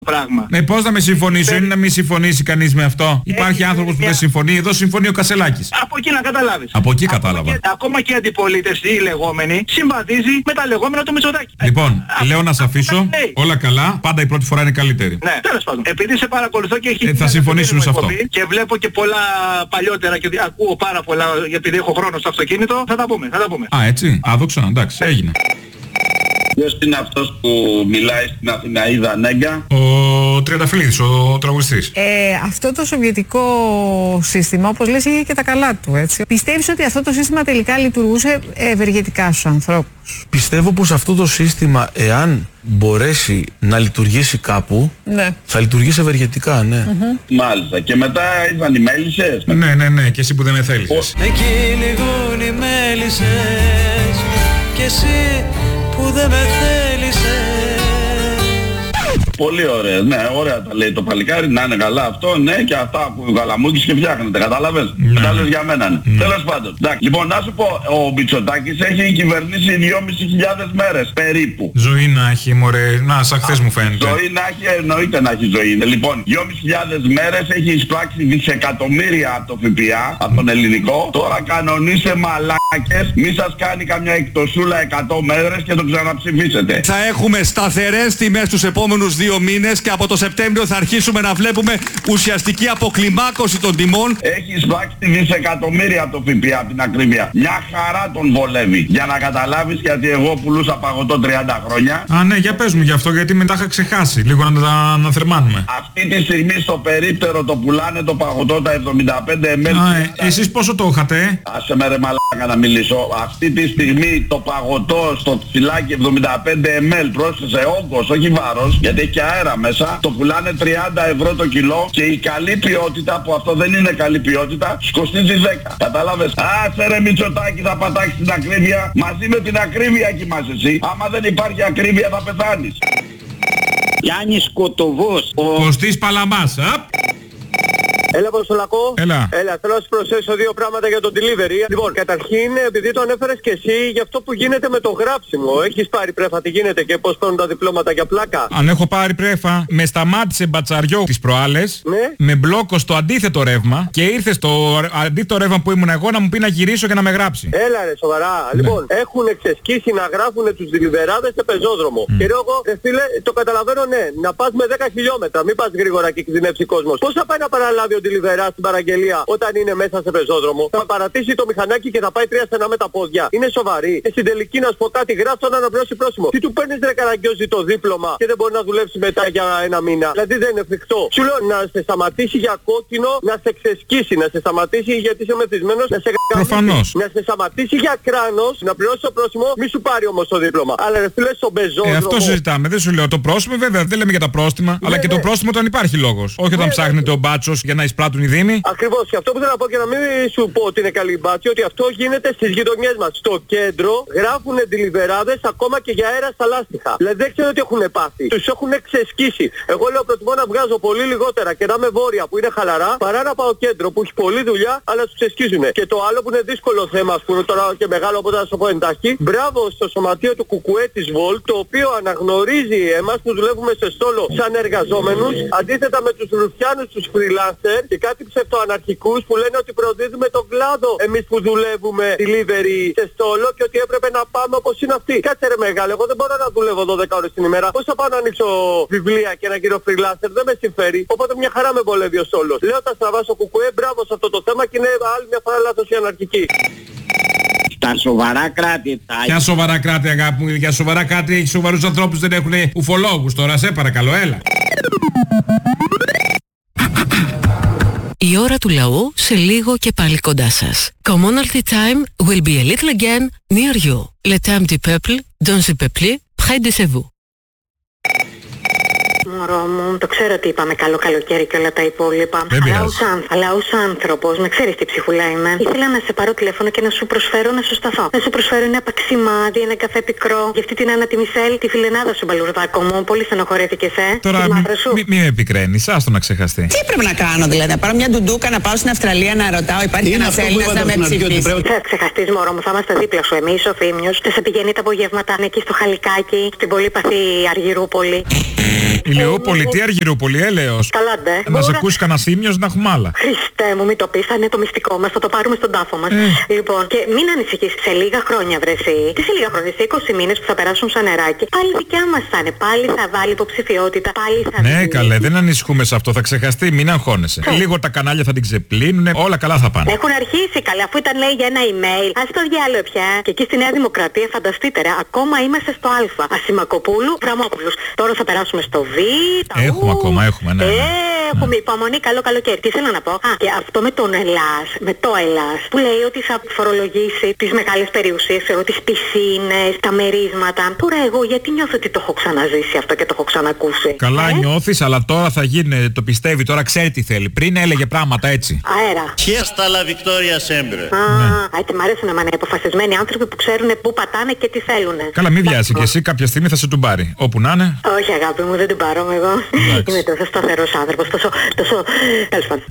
πράγμα. Πώς να με συμφωνήσω, είναι να μην συμφωνήσει κανείς με αυτό. Υπάρχει άνθρωπος που δεν συμφωνεί, εδώ συμφωνεί ο Κασελάκης. Από εκεί να καταλάβεις. Από εκεί κατάλαβα. Ακόμα και η αντιπολίτευση, η λεγόμενη, συμβαδίζει με τα λεγόμενα του Μητσοτάκη. Λοιπόν, λέω να σε αφήσω. Όλα καλά. Πάντα η πρώτη φορά είναι καλύτερη. Ναι, τέλος πάντων. Επειδή σε παρακολουθώ και έχει. Θα συμφωνήσουμε σε αυτό. Και βλέπω και πολλά παλιότερα και ακούω πάρα πολλά, επειδή έχω χρόνο στο αυτοκίνητο, θα τα πούμε. Α, έτσι. Άδοξα, εντάξει, έγινε. Ποιος είναι αυτός που μιλάει στην Αθηναίδα Νέγκα? Ο Τριανταφυλλίδης, ο τραγουδιστής. Αυτό το σοβιετικό σύστημα, όπως λες, είχε και τα καλά του, έτσι. Πιστεύεις ότι αυτό το σύστημα τελικά λειτουργούσε ευεργετικά στους ανθρώπους? Πιστεύω πως αυτό το σύστημα, εάν μπορέσει να λειτουργήσει κάπου, ναι, θα λειτουργήσει ευεργετικά, ναι. Μάλιστα. Και μετά ήταν οι μέλισσες. Ναι, και εσύ που δεν με θέλησες. Εκεί λιγούν οι μέλισσες και εσύ που δεν με θέλησες. Πολύ ωραία, ναι, ωραία τα λέει το παλικάρι, να είναι καλά αυτό, ναι, και αυτά ακούει ο Καλαμούκης και φτιάχνεται, κατάλαβες. Τα λες για μένα, ναι. Τέλος πάντων. Εντάξει, λοιπόν, να σου πω, ο Μητσοτάκης έχει κυβερνήσει 2.500 μέρες περίπου. Ζωή να έχει, μωρέ, να, σαν χθες μου φαίνεται. Ζωή να έχει, εννοείται να έχει ζωή. Λοιπόν, 2.500 μέρες έχει εισπράξει δισεκατομμύρια από το ΦΠΑ, από τον ελληνικό. Τώρα κανονίστε μαλάκες, μη σας κάνει καμιά εκτοσούλα 100 μέρες και το ξαναψηφίσετε. Θα έχουμε σταθερές τιμές τους επόμενους 2 μήνες και από το Σεπτέμβριο θα αρχίσουμε να βλέπουμε ουσιαστική αποκλιμάκωση των τιμών. Έχει εισπράξει δισεκατομμύρια από το ΦΠΑ, από την ακρίβεια. Μια χαρά τον βολεύει. Για να καταλάβεις, γιατί εγώ πουλούσα παγωτό 30 χρόνια. Α, ναι, για πες μου γι' αυτό, γιατί μετά είχα ξεχάσει. Λίγο να τα αναθερμάνουμε. Αυτή τη στιγμή στο περίπτερο το πουλάνε το παγωτό τα 75 ml. Εσείς πόσο το είχατε? Άσε με ρε μαλάκα να μιλήσω. Αυτή τη στιγμή το παγωτό στο φυλάκι 75 ml, πρόσθεσε όγκος, όχι βάρος, γιατί έχει και αέρα μέσα, το πουλάνε 30 ευρώ το κιλό και η καλή ποιότητα, που αυτό δεν είναι καλή ποιότητα, κοστίζει 10. Κατάλαβες? Άσε ρε Μητσοτάκη, θα πατάξεις την ακρίβεια. Μαζί με την ακρίβεια κοιμάσαι εσύ. Άμα δεν υπάρχει ακρίβεια θα πεθάνεις. Γιάννης Κοτοβός. Κωστής Παλαμάς. Έλα Αποστολακό. Έλα. Θέλω να σου προσθέσω 2 πράγματα για το delivery. Λοιπόν, καταρχήν, επειδή το ανέφερες και εσύ, για αυτό που γίνεται με το γράψιμο. Έχεις πάρει πρέφα τι γίνεται και πώς παίρνουν τα διπλώματα για πλάκα? Αν έχω πάρει πρέφα, με σταμάτησε μπατσαριό τις προάλλες, ναι, με μπλόκο στο αντίθετο ρεύμα και ήρθε στο αντίθετο ρεύμα που ήμουν εγώ να μου πει να γυρίσω και να με γράψει. Έλα ρε, σοβαρά. Ναι. Λοιπόν, έχουν εξεσκίσει να γράφουν τους deliverάδες σε πεζόδρομο. Και εγώ, φίλε, το καταλαβαίνω, ναι, να πας με 10 χιλιόμετρα, μην πας γρήγορα και κινδυνεύσει κόσμος. Πώς θα πάει να παραλάβει ο deliverά στην παραγγελία όταν είναι μέσα σε πεζόδρομο? Θα παρατήσει το μηχανάκι και θα πάει 3 στενά με τα πόδια. Είναι σοβαρή? Και στην τελική να σου πω κάτι, γράφει να αναπληρώσει πρόσημο. Τι του παίρνεις ρε καραγκιόζη το δίπλωμα και δεν μπορεί να δουλέψει μετά για 1 μήνα? Δηλαδή δεν είναι εφικτό. Σου λέω να σε σταματήσει για κόκκινο, να σε ξεσκίσει, να σε σταματήσει γιατί είσαι μεθυσμένος, να σε προφανώς. Να σε σταματήσει για κράνος, να πληρώσει το πρόσημο, μη σου πάρει όμως το δίπλωμα. Αλλά ρε φίλε στον πεζόδρομο. Αυτό συζητάμε, δεν σου λέω το πρόστιμο, βέβαια δεν λέμε για τα πρόστιμα, αλλά και το πρόστιμο όταν υπάρχει λόγος. Όχι όταν ψάχνεται ο μπάτσος για να εισπράττουν οι δήμοι. Ακριβώς, και αυτό που θέλω να πω και να μην σου πω ότι είναι καλή μπάτσι, ότι αυτό γίνεται στις γειτονιές μας. Στο κέντρο γράφουν deliverάδες ακόμα και για αέρα στα λάστιχα. Δηλαδή δεν ξέρω τι έχουν πάθει. Τους έχουν ξεσκίσει. Εγώ λέω προτιμώ να βγάζω πολύ λιγότερα και να είμαι βόρεια που είναι χαλαρά, παρά να πάω κέντρο που έχει πολλή δουλειά, αλλά τους ξεσκίζουν. Και το άλλο που είναι δύσκολο θέμα, που είναι τώρα και μεγάλο, οπότε θα σου πω εντάχει, μπράβο στο σωματείο του Κουκουέ της Βολ, το οποίο αναγνωρίζει εμάς που δουλεύουμε σε στόλο σαν εργαζόμενους, αντίθετα με τους ρουφιάνους, τους freelancer και κάτι ψευτοαναρχικούς που λένε ότι προδίδουμε τον κλάδο εμείς που δουλεύουμε delivery σε στόλο και ότι έπρεπε να πάμε όπως είναι αυτοί. Κάτσε ρε μεγάλε, εγώ δεν μπορώ να δουλεύω 12 ώρες την ημέρα. Πώς θα πάω να ανοίξω βιβλία και να γύρω freelancer? Δεν με συμφέρει. Οπότε μια χαρά με βολεύει ο στόλος. Λέω τα στραβά στο Κουκουέ, μπράβο σε αυτό το θέμα και είναι άλλη μια φορά λάθος η αναρχική. Τα σοβαρά κράτη. Ποια σοβαρά κράτη, αγάπη μου? Για σοβαρά κράτη έχει σοβαρούς ανθρώπους, δεν έχουν ουφολόγους τώρα. Σε παρακαλώ, έλα. Η ώρα του λαού σε λίγο και πάλι κοντά σας. Commonalty time will be a little again near you. Le temps du peuple, dans le peuple, près de chez vous. Μωρό μου, το ξέρω ότι είπαμε καλό καλοκαίρι και όλα τα υπόλοιπα. Αλλά ως άνθρωπος, με ξέρεις τι ψυχουλά είμαι. Ήθελα να σε πάρω τηλέφωνο και να σου προσφέρω να σου σταθώ. Να σου προσφέρω ένα παξιμάδι, ένα καφέ πικρό. Για αυτή την Άννα τη Μισελ, τη φιλενάδα σου μπαλουρδάκο μου. Πολύ στενοχωρέθηκες, Τώρα μη με επικραίνεις, άστο να ξεχαστεί. Τι πρέπει να κάνω δηλαδή? Να πάρω μια ντουντούκα, να πάω στην Αυστραλία να ρωτάω, υπάρχει ένας Έλληνας να με ψηφίσει? Θα ξεχαστείς μωρό μου, θα είμαστε δίπλα σου εμείς, ο Θήμιος. Θα σε πηγαίνει τα απογεύματα εκεί στο Χαλικάκι, στην πολύπαθη Αργυρούπολη. Ηλιούπολη, τι Αργυρούπολη, έλεος. Καλά, ντε. Να σε ακούσει κανένα Θύμιος να έχουμε άλλα. Χριστέ μου, μην το πεις, θα είναι το μυστικό μας, θα το πάρουμε στον τάφο μας. Λοιπόν, και μην ανησυχείς, σε λίγα χρόνια βρεσί. Τι σε λίγα χρόνια, σε 20 μήνες που θα περάσουν σαν νεράκι, πάλι δικιά μας θα είναι. Πάλι θα βάλει υποψηφιότητα, πάλι θα Ναι, καλέ, δεν ανησυχούμε σε αυτό, θα ξεχαστεί, μην αγχώνεσαι. Λίγο τα κανάλια θα την ξεπλύνουν, όλα καλά θα πάνε. Έχουν αρχίσει, καλέ, αφού ήταν λέει για ένα email. Ας το διάλογο πια. Και εκεί στη Νέα Δημοκρατία, φανταστείτε ρε, ακόμα είμαστε στο Α. Ασημακοπούλου, Βραμόπουλος. Τώρα θα περάσουμε στο Β. Έχουμε ακόμα, έχουμε, ναι. Έχουμε υπομονή, καλό καλοκαίρι. Τι θέλω να πω. Και αυτό με τον Ελλάς, με το Ελλάς, που λέει ότι θα φορολογήσει τις μεγάλες περιουσίες, ξέρω, τις πισίνες, τα μερίσματα. Τώρα εγώ γιατί νιώθω ότι το έχω ξαναζήσει αυτό και το έχω ξανακούσει. Καλά νιώθεις, αλλά τώρα θα γίνει, το πιστεύει, τώρα ξέρει τι θέλει. Πριν έλεγε πράγματα έτσι. Αέρα. Χέστα la Victoria sempre. Έτσι μ' αρέσουν να είναι αποφασισμένοι άνθρωποι που ξέρουν πού πατάνε και τι θέλουν. Καλά, μην βιάσει και εσύ, κάποια στιγμή θα σε τον πάρει. Όπου να είναι. Όχι αγάπη μου, δεν την πάρω εγώ. Είμαι τόσο σταθερός άνθρωπος, τόσο... Τέλος πάντων.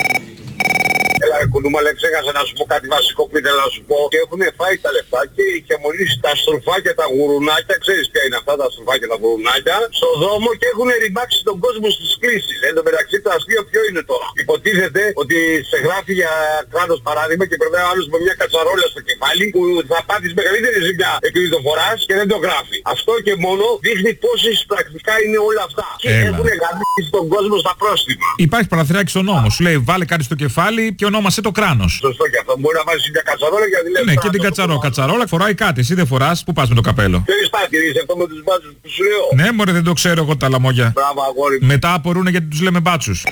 Έλα ρε κουνούμα, αλλά ξέχασα να σου πω κάτι βασικό που ήθελα να σου πω. Και έχουν φάει τα λεφτά και είχε μολύσει τα στροφάκια, τα γουρουνάκια, ξέρεις ποια είναι αυτά τα στροφάκια, τα γουρουνάκια, στο δρόμο και έχουν ρημάξει τον κόσμο στις κλήσεις. Εν τω μεταξύ το αστείο ποιο είναι τώρα. Υποτίθεται ότι σε γράφει για κράτος παράδειγμα και περνάει ο άλλος με μια κατσαρόλα στο κεφάλι που θα πάθεις μεγαλύτερη ζημιά επειδή το φοράς και δεν το γράφει. Αυτό και μόνο δείχνει πόσες πρακτικά είναι όλα αυτά. Και έχουν γαμίσει τον κόσμο στα πρόστιμα. Υπάρχει παραθυράκι στον νόμο. Σου λέει βάλε κάτι στο κεφάλι και ονόμασε το κράνος. Σωστό και αυτό. Μπορεί να βάζεις μια κατσαρόλα για τη ναι, και την κατσαρόλα φοράει κάτι. Εσύ δεν φοράς, πού πας με το καπέλο. Θέλεις παρατηρήσεις αυτό με τους μπάτσους που σου λέω. Ναι, μωρέ, δεν το ξέρω εγώ τα λαμόγια. Μπράβο, αγόρι. Μετά απορούν γιατί τους λέμε μπάτσους.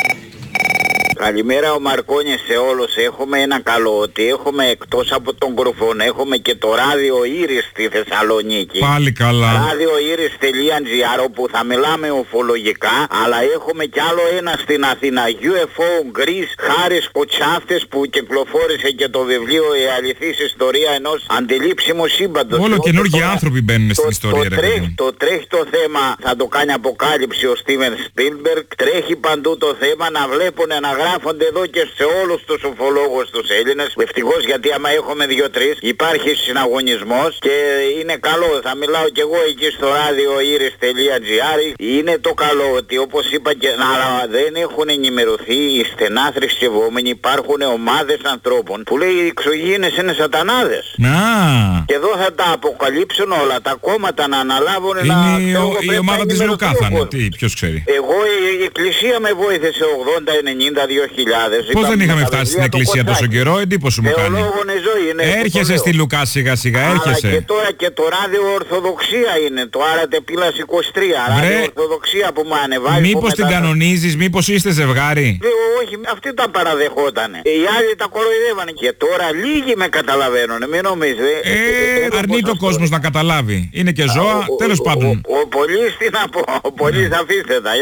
Καλημέρα ο Μαρκόνης σε όλους. Έχουμε ένα καλό ότι έχουμε εκτός από τον Κρουφόν έχουμε και το ράδιο Ήρης στη Θεσσαλονίκη. Πάλι καλά. Ράδιο Ήρης.gr όπου θα μιλάμε οφολογικά, αλλά έχουμε κι άλλο ένα στην Αθήνα. UFO Greece, Χάρης Κοτσάφτες που κυκλοφόρησε και το βιβλίο Η αληθής ιστορία ενός αντιλήψιμου σύμπαντος. Όλο καινούργιοι άνθρωποι μπαίνουν στην ιστορία. Τρέχει το θέμα, θα το κάνει αποκάλυψη ο Στίβεν Σπίλμπεργκ. Τρέχει παντού το θέμα να βλέπουν να γράφονται εδώ και σε όλους τους ουφολόγους τους Έλληνες. Ευτυχώς γιατί άμα έχουμε 2-3 υπάρχει συναγωνισμός και είναι καλό. Θα μιλάω κι εγώ εκεί στο ράδιο Iris.gr. Είναι το καλό ότι όπως είπα και αλλά δεν έχουν ενημερωθεί οι στενά θρησκευόμενοι. Υπάρχουν ομάδες ανθρώπων που λέει οι εξωγήινες είναι σατανάδες. Και εδώ θα τα αποκαλύψουν όλα. Τα κόμματα να αναλάβουν η ομάδα της Λουκά θα είναι. Τι, ποιος ξέρει. Εγώ η εκκλησία με βοήθησε 80, 90, 2000. Πώς δεν είχαμε φτάσει στην εκκλησία τόσο καιρό, εντύπωση μου κάνει. Έρχεσαι στη Λουκά σιγά σιγά, έρχεσαι. Αλλά και τώρα και το ράδιο Ορθοδοξία είναι, το Άρατε Πύλας 23, ράδιο Ορθοδοξία που μου ανεβάζει. Μήπως την κανονίζεις, μήπως είστε ζευγάρι. Όχι, αυτοί τα παραδεχότανε. Οι άλλοι τα κοροϊδεύανε και τώρα λίγοι με καταλαβαίνουν, μην νομίζετε. Αρνείται ο κόσμος να καταλάβει. Είναι και ζώα, τέλος πάντων. Ο πολύς τι να πω, ο πολύς αφήστε τα.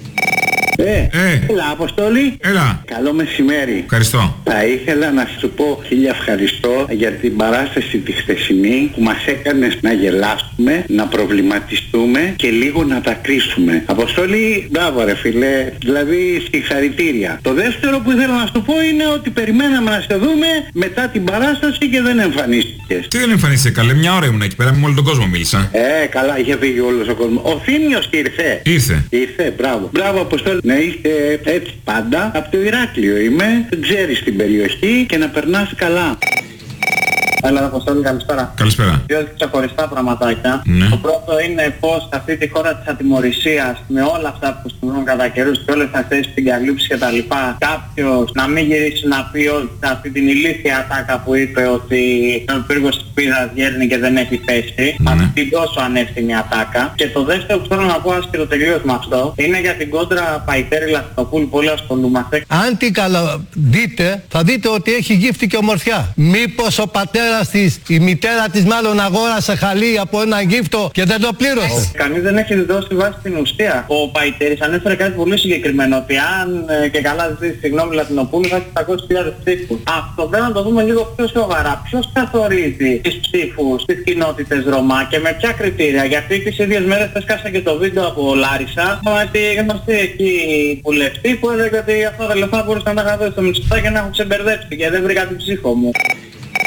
Έλα Αποστόλη. Έλα. Καλό μεσημέρι. Ευχαριστώ. Θα ήθελα να σου πω χίλια ευχαριστώ για την παράσταση τη χθεσινή που μας έκανες να γελάσουμε, να προβληματιστούμε και λίγο να τα κρίσουμε. Αποστόλη, μπράβο ρε φίλε, δηλαδή συγχαρητήρια. Το δεύτερο που ήθελα να σου πω είναι ότι περιμέναμε να σε δούμε μετά την παράσταση και δεν εμφανίστηκες. Τι δεν εμφανίστηκε καλέ, μια ώρα ήμουν εκεί πέρα, με όλο τον κόσμο μίλησα. Καλά, είχε φύγει όλος ο κόσμος. Ο Θήμιος ήρθε. Ήρθε, μπράβο. Μπράβο Αποστόλη. Να είστε έτσι πάντα. Από το Ηράκλειο είμαι, δεν ξέρεις την περιοχή και να περνάς καλά. Έλα, Αποστόλη, καλησπέρα. Καλησπέρα. Δύο ξεχωριστά πραγματάκια. Ναι. Το πρώτο είναι πως αυτή τη χώρα της ατιμωρησίας, με όλα αυτά που συμβαίνουν κατά καιρούς και όλες αυτές τις συγκαλύψεις και τα λοιπά, κάποιος να μην γυρίσει να πει ότι αυτή την ηλίθια ατάκα που είπε ότι ο πύργος της Πίδας γέρνει και δεν έχει πέσει, αυτή την τόσο ανεύθυνη ατάκα. Και το δεύτερο που θέλω να πω, άσχετο τελείως με αυτό, είναι για την κόντρα Παϊτέρη Λαθινοπούλου, πολύ ασχολούμαστε. Αν την δείτε, θα δείτε ότι έχει γύφτη και ομορφιά. Μήπως ο πατέρας της, η μητέρα της μάλλον αγόρασε χαλί από ένα γύφτο και δεν το πλήρωσε. Κανείς δεν έχει δώσει βάση στην ουσία. Ο Παϊτέρης ανέφερε κάτι πολύ συγκεκριμένο, ότι αν και καλά ζητήσει συγγνώμη Λατινοπούλου θα έχει 700.000 ψήφους. Αυτό πρέπει να το δούμε λίγο πιο σοβαρά. Ποιος καθορίζει τις ψήφους στις κοινότητες Ρωμά και με ποια κριτήρια? Γιατί τις ίδιες μέρες έσκασε και το βίντεο από Λάρισα, ότι γνωστή εκεί βουλευτή που έλεγε ότι αυτά τα λεφτά μπορούσαν να τα είχα δώσει στο Μητσοτάκη και να έχουν ξεμπερδέψει και δεν βρήκα την ψήφο μου.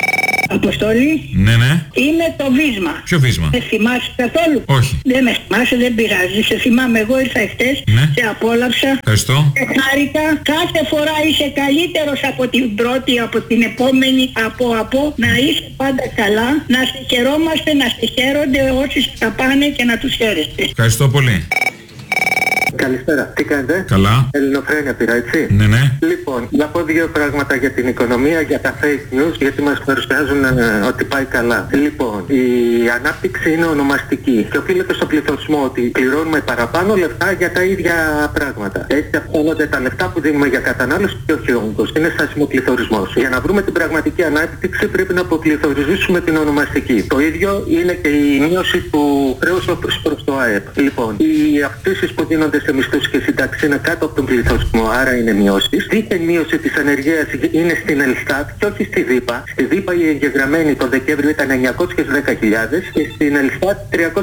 Αποστολή. Ναι, ναι. Είναι το βίσμα. Ποιο βίσμα? Σε θυμάσαι καθόλου? Όχι. Δεν με θυμάσαι, δεν πειράζει. Σε θυμάμαι, εγώ ήρθα εχθές. Ναι. Σε απόλαυσα. Ευχαριστώ. Σε χάρηκα. Κάθε φορά είσαι καλύτερος από την πρώτη, από την επόμενη, από. Να είσαι πάντα καλά. Να σε χαιρόμαστε, να σε χαίρονται όσοι θα πάνε και να τους χαίρεστε. Ευχαριστώ πολύ. Καλησπέρα. Τι κάνετε? Καλά. Ελληνοφρένεια πήρα, έτσι. Ναι, ναι. Λοιπόν, να πω δύο πράγματα για την οικονομία, για τα fake news, γιατί μας παρουσιάζουν ότι πάει καλά. Λοιπόν, η ανάπτυξη είναι ονομαστική και οφείλεται στο πληθωρισμό, ότι πληρώνουμε παραπάνω λεφτά για τα ίδια πράγματα. Έτσι αυξάνονται τα λεφτά που δίνουμε για κατανάλωση και όχι ο όγκος. Είναι στάσιμο πληθωρισμός. Για να βρούμε την πραγματική ανάπτυξη πρέπει να αποπληθωρίζουμε την ονομαστική. Το ίδιο είναι και η μείωση του χρέους προς το ΑΕΠ. Λοιπόν, οι αυξήσεις που δίνονται σε μισθούς και σύνταξη είναι κάτω από τον πληθωρισμό, άρα είναι μειώσεις. Δίθεν μείωση της ανεργίας είναι στην Ελστάτ και όχι στη ΔΥΠΑ. Στη ΔΥΠΑ η εγγεγραμμένη τον Δεκέμβριο ήταν 910.000 και στην Ελστάτ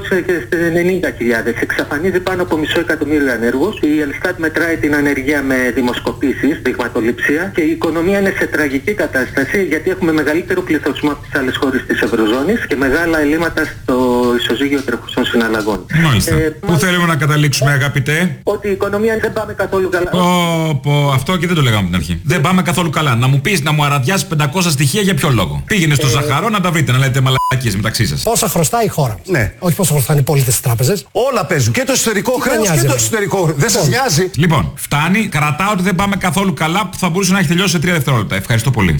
390.000. Εξαφανίζει πάνω από 500.000 ανέργους. Η Ελστάτ μετράει την ανεργία με δημοσκοπήσεις, δειγματοληψία, και η οικονομία είναι σε τραγική κατάσταση γιατί έχουμε μεγαλύτερο πληθωρισμό από τις άλλες χώρες της Ευρωζώνης και μεγάλα ελλείμματα στο ισοζύγιο τρεχουσών συναλλαγών. Μάλιστα. Πού θέλουμε να καταλήξουμε, αγαπητέ? Ότι η οικονομία δεν πάμε καθόλου καλά. Αυτό και δεν το λέγαμε από την αρχή. Δεν πάμε καθόλου καλά. Να μου πεις, να μου αραδιάσεις 500 στοιχεία για ποιο λόγο? Πήγαινε στο Ζαχαρό να τα βρείτε, να λέτε μαλακίες μεταξύ σας. Πόσα χρωστάει η χώρα? Ναι. Όχι πόσα χρωστάνε οι πολίτες στις τράπεζες. Όλα παίζουν. Και το εσωτερικό χρέος και το εξωτερικό. Δεν σας νοιάζει? Λοιπόν, φτάνει. Κρατάω ότι δεν πάμε καθόλου καλά, που θα μπορούσε να έχει τελειώσει σε 3 δευτερόλεπτα. Ευχαριστώ πολύ.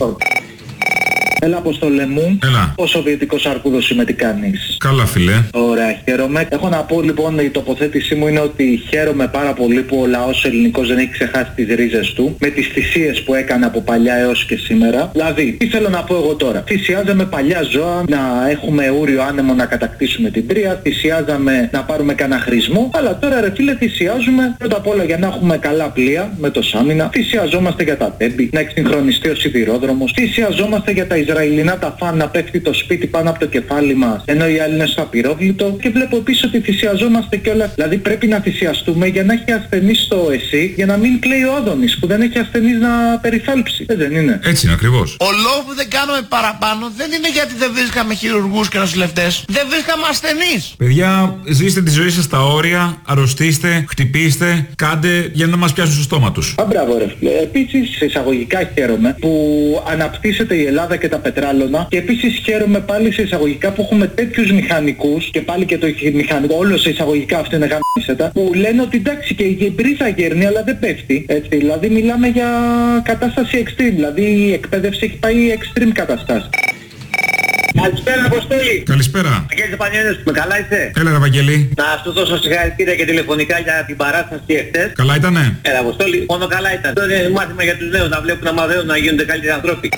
Έλα, Αποστολέ μου. Έλα. Ο Σοβιετικός Αρκούδος είμαι, τι κάνεις? Καλά, φίλε. Ωραία, χαίρομαι. Έχω να πω λοιπόν, η τοποθέτησή μου είναι ότι χαίρομαι πάρα πολύ που ο λαός ελληνικός δεν έχει ξεχάσει τις ρίζες του, με τις θυσίες που έκανε από παλιά έως και σήμερα. Δηλαδή, τι θέλω να πω εγώ τώρα? Θυσιάζαμε παλιά ζώα να έχουμε ούριο άνεμο να κατακτήσουμε την Τρία, θυσιάζαμε να πάρουμε κανένα χρησμό, αλλά τώρα ρε φίλε θυσιάζουμε πρώτα απ' όλα για να έχουμε καλά πλοία με το Σάμινα, θυσιαζόμαστε για τα τέμπη, να εξυγχρονιστεί ο σιδηρόδρομος, θυσιαζόμαστε για τα Ισραηλινά τα φαν να πέφτει το σπίτι πάνω από το κεφάλι μας, ενώ οι άλλοι είναι στο απειρόβλητο, και βλέπω επίσης ότι θυσιαζόμαστε κιόλας. Δηλαδή πρέπει να θυσιαστούμε για να έχει ασθενείς στο ΕΣΥ, για να μην κλαίει ο Άδωνης που δεν έχει ασθενείς να περιθάλψει. Δεν είναι? Έτσι είναι ακριβώς. Ο λόγος που δεν κάνουμε παραπάνω δεν είναι γιατί δεν βρίσκαμε χειρουργούς και νοσηλευτές, δεν βρίσκαμε ασθενείς. Παιδιά, ζήστε τη ζωή σας στα όρια, αρρωστήστε, χτυπήστε, κάντε για να μας πιάσουν στο στόμα τους. Μπράβο ρε φίλε. Επίσης εισαγωγικά χαίρομαι που αναπτύσσεται η Ελλάδα και τα πετράλωνα, και επίσης χαίρομαι πάλι σε εισαγωγικά που έχουμε τέτοιους μηχανικούς, και πάλι και το μηχανικό όλο σε εισαγωγικά αυτό είναι γαμίσετα, που λένε ότι εντάξει και η μπρίζα γέρνει αλλά δεν πέφτει. Έτσι, δηλαδή μιλάμε για κατάσταση extreme, δηλαδή η εκπαίδευση έχει πάει extreme καταστάσεις. Καλησπέρα, Αποστόλη. Καλησπέρα. Αγγέλης Πανιώνιος, με καλά είσαι? Έλα, ρε Βαγγέλη. Να σου δώσω συγχαρητήρια και τηλεφωνικά για την παράσταση εχθές. Καλά ήτανε? Έλα, Αποστόλη, μόνο καλά ήταν. Αυτό είναι μάθημα για τους νέους, να βλέπουν να μαθαίνουν να γίνονται καλύτεροι ανθρώποι.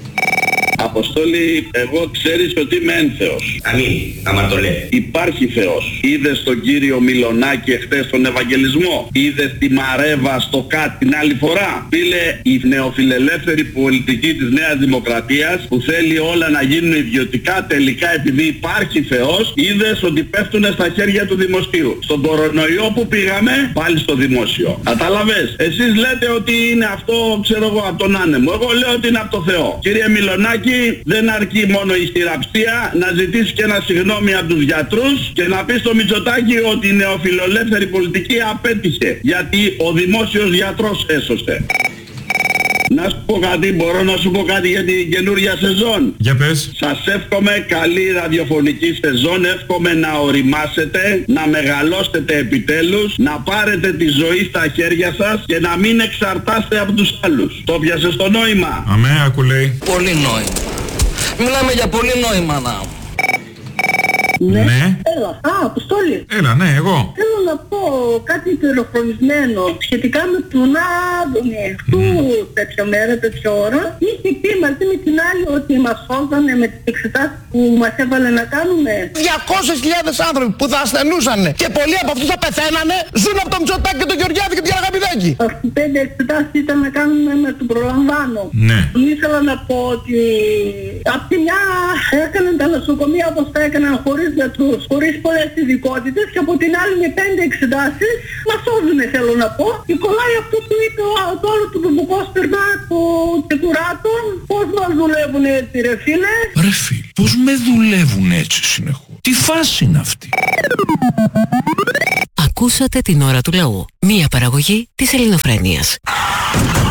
Αποστόλη, εγώ ξέρεις ότι είμαι ένθεος. Αμήν, άμα το λέει. Υπάρχει Θεός. Είδες τον κύριο Μιλονάκη εχθές στον Ευαγγελισμό? Είδες τη Μαρέβα στο ΚΑΤ την άλλη φορά? Φίλε, η νεοφιλελεύθερη πολιτική της Νέας Δημοκρατίας που θέλει όλα να γίνουν ιδιωτικά, τελικά επειδή υπάρχει Θεός, είδες ότι πέφτουνε στα χέρια του δημοσίου. Στον κορονοϊό που πήγαμε, πάλι στο δημόσιο. Κατάλαβες? Εσείς λέτε ότι είναι αυτό, ξέρω εγώ, από τον άνεμο. Εγώ λέω ότι είναι από το Θεό. Κύριε Μιλονάκη, δεν αρκεί μόνο η χειραψία, να ζητήσει και ένα συγγνώμη από τους γιατρούς και να πει στο Μητσοτάκη ότι η νεοφιλελεύθερη πολιτική απέτυχε, γιατί ο δημόσιος γιατρός έσωσε. Να σου πω κάτι, μπορώ να σου πω κάτι για την καινούργια σεζόν? Για πες. Σας εύχομαι καλή ραδιοφωνική σεζόν, εύχομαι να οριμάσετε, να μεγαλώσετε επιτέλους, να πάρετε τη ζωή στα χέρια σας και να μην εξαρτάστε από τους άλλους. Το πιάσες το νόημα? Αμέ, άκου λέει. Πολύ νόημα. Μιλάμε για πολύ νόημα να. Ναι. Έλα. Αποστόλη. Έλα, ναι, εγώ. Θέλω να πω κάτι πληροφορισμένο σχετικά με τον Άδωνη. Του τέτοια μέρα, τέτοια ώρα, είχε πει μαζί με την άλλη ότι μας σώζανε με τις εξετάσεις που μας έβαλε να κάνουμε. 200.000 άνθρωποι που θα ασθενούσαν και πολλοί από αυτούς θα πεθαίνανε, ζουν από τον Μητσοτάκη και τον Γεωργιάδη και την Καραγαπηδέ. ανάγκη. Αυτοί 5 εξετάσεις ήταν να κάνουμε με το προλαμβάνω. Ναι. Ήθελα να πω ότι απ' τη μια έκαναν τα νοσοκομεία όπως τα έκαναν χωρίς γιατρούς, χωρίς πολλές ειδικότητες, και από την άλλη με 5 εξετάσεις μας σώζουνε, θέλω να πω. Και κολλάει αυτό που είπε το άλλο του Μπουμπουκός, περνά το τεκουράτο. Πώς μας δουλεύουν έτσι ρε φίλε? Ρε φίλε, πώς με δουλεύουν έτσι συνεχώς? Τι φάση είναι αυτή? Ακούσατε την ώρα του λαού. Μία παραγωγή της Ελληνοφρένειας.